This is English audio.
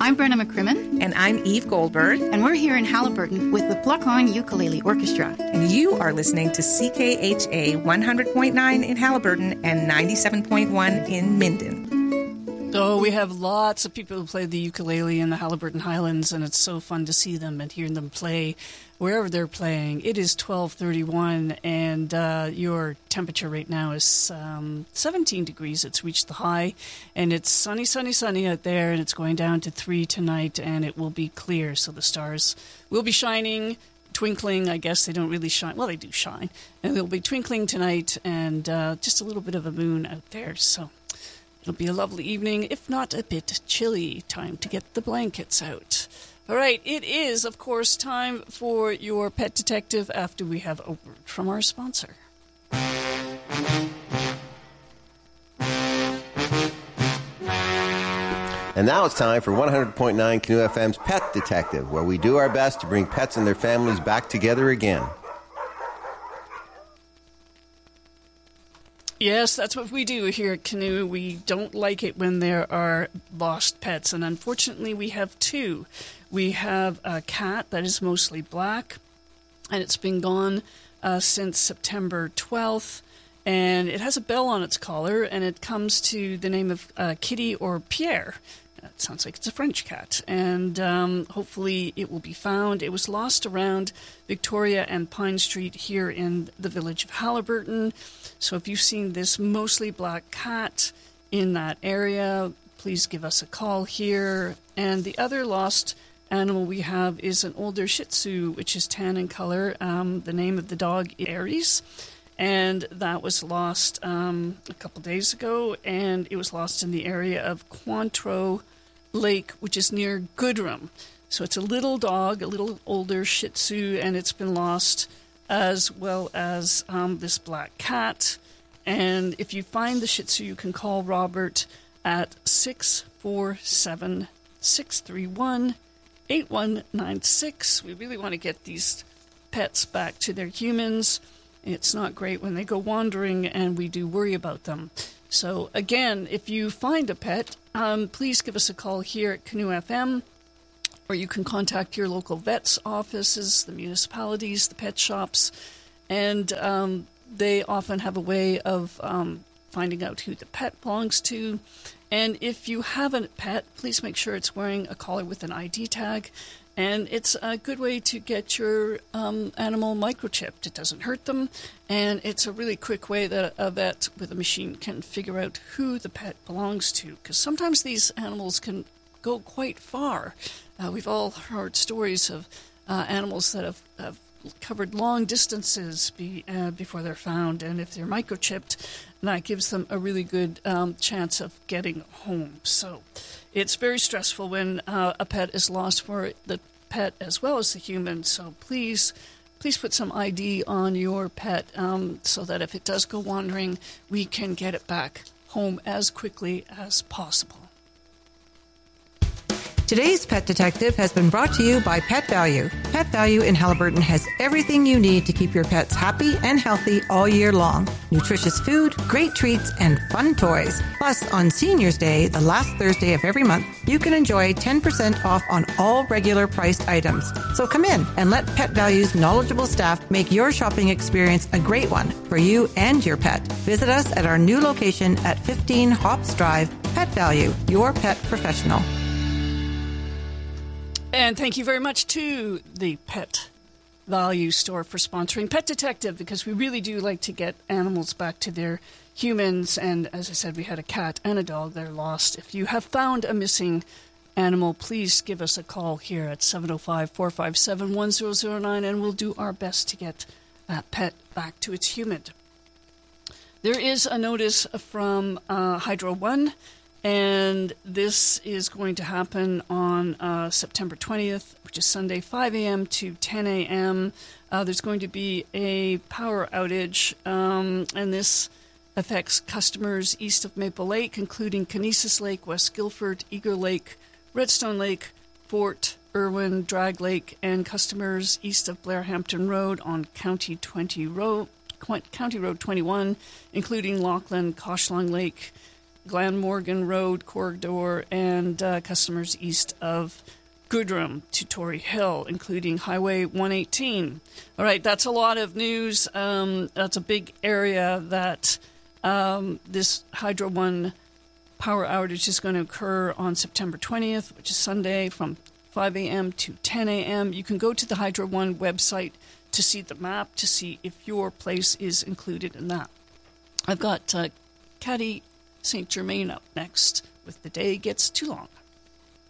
I'm Brenna McCrimmon. And I'm Eve Goldberg. And we're here in Haliburton with the Pluck On Ukulele Orchestra. And you are listening to CKHA 100.9 in Haliburton and 97.1 in Minden. So we have lots of people who play the ukulele in the Haliburton Highlands, and it's so fun to see them and hear them play wherever they're playing. It is 12:31, and your temperature right now is 17 degrees. It's reached the high, and it's sunny, sunny, sunny out there, and it's going down to 3 tonight, and it will be clear, so the stars will be shining, twinkling. I guess they don't really shine. Well, they do shine, and they'll be twinkling tonight, and just a little bit of a moon out there, so it'll be a lovely evening, if not a bit chilly. Time to get the blankets out. All right, it is, of course, time for your Pet Detective after we have a word from our sponsor. And now it's time for 100.9 Canoe FM's Pet Detective, where we do our best to bring pets and their families back together again. Yes, that's what we do here at Canoe. We don't like it when there are lost pets, and unfortunately we have two. We have a cat that is mostly black, and it's been gone since September 12th, and it has a bell on its collar, and it comes to the name of Kitty or Pierre. It sounds like it's a French cat, and hopefully it will be found. It was lost around Victoria and Pine Street here in the village of Haliburton. So if you've seen this mostly black cat in that area, please give us a call here. And the other lost animal we have is an older Shih Tzu, which is tan in color. The name of the dog is Aries, and that was lost a couple days ago, and it was lost in the area of Cointreau Lake, which is near Goodrum. So it's a little dog, a little older Shih Tzu, and it's been lost as well as this black cat. And if you find the Shih Tzu, you can call Robert at 647-631-8196. We really want to get these pets back to their humans. It's not great when they go wandering, and we do worry about them. So again, if you find a pet, please give us a call here at Canoe FM, or you can contact your local vet's offices, the municipalities, the pet shops, and they often have a way of finding out who the pet belongs to. And if you have a pet, please make sure it's wearing a collar with an ID tag. And it's a good way to get your animal microchipped. It doesn't hurt them, and it's a really quick way that a vet with a machine can figure out who the pet belongs to, because sometimes these animals can go quite far. We've all heard stories of animals that have covered long distances before they're found, and if they're microchipped, that gives them a really good chance of getting home. So it's very stressful when a pet is lost for the pet as well as the human. So please put some ID on your pet so that if it does go wandering, we can get it back home as quickly as possible. Today's Pet Detective has been brought to you by Pet Value. Pet Value in Haliburton has everything you need to keep your pets happy and healthy all year long. Nutritious food, great treats, and fun toys. Plus, on Seniors Day, the last Thursday of every month, you can enjoy 10% off on all regular priced items. So come in and let Pet Value's knowledgeable staff make your shopping experience a great one for you and your pet. Visit us at our new location at 15 Hops Drive. Pet Value, your pet professional. And thank you very much to the Pet Value Store for sponsoring Pet Detective, because we really do like to get animals back to their humans. And as I said, we had a cat and a dog that are lost. If you have found a missing animal, please give us a call here at 705-457-1009, and we'll do our best to get that pet back to its human. There is a notice from Hydro One, and this is going to happen on September 20th, which is Sunday, 5 a.m. to 10 a.m. There's going to be a power outage, and this affects customers east of Maple Lake, including Conesus Lake, West Guilford, Eagle Lake, Redstone Lake, Fort Irwin, Drag Lake, and customers east of Blairhampton Road on County Road 21, including Lachlan, Coshlong Lake, Glenmorgan Road corridor and customers east of Goodrum to Tory Hill, including Highway 118. All right, that's a lot of news. That's a big area that this Hydro One power outage is going to occur on September 20th, which is Sunday, from 5 a.m. to 10 a.m. You can go to the Hydro One website to see the map, to see if your place is included in that. I've got Caddy St. Germain up next with The Day Gets Too Long.